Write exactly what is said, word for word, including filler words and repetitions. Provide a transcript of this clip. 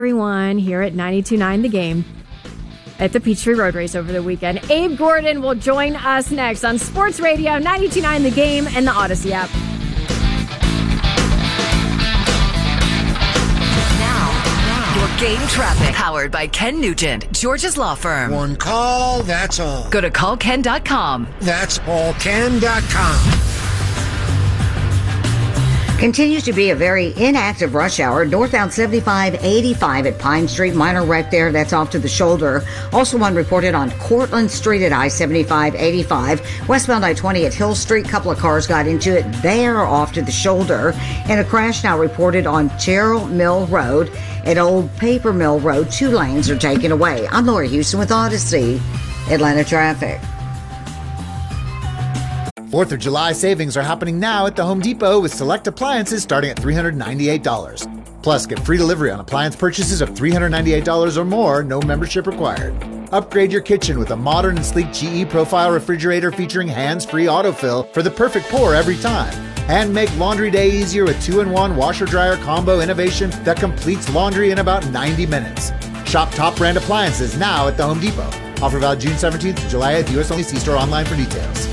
Everyone here at ninety-two point nine The Game at the Peachtree Road Race over the weekend. Abe Gordon will join us next on Sports Radio ninety-two point nine The Game and the Odyssey app. Now, your game traffic powered by Ken Nugent, George's law firm. One call, that's all. Go to call ken dot com. That's all ken dot com. Continues to be a very inactive rush hour. Northbound seventy-five eighty-five at Pine Street. Minor wreck there. That's off to the shoulder. Also one reported on Cortland Street at I seventy-five eighty-five. Westbound I twenty at Hill Street. Couple of cars got into it there off to the shoulder. And a crash now reported on Terrell Mill Road at Old Paper Mill Road. Two lanes are taken away. I'm Lori Houston with Odyssey Atlanta Traffic. fourth of July savings are happening now at the Home Depot with select appliances starting at three hundred ninety-eight dollars. Plus, get free delivery on appliance purchases of three hundred ninety-eight dollars or more, no membership required. Upgrade your kitchen with a modern and sleek G E Profile refrigerator featuring hands-free autofill for the perfect pour every time. And make laundry day easier with two in one washer-dryer combo innovation that completes laundry in about ninety minutes. Shop top brand appliances now at the Home Depot. Offer valid June seventeenth to July eighth, U S only. See store online for details.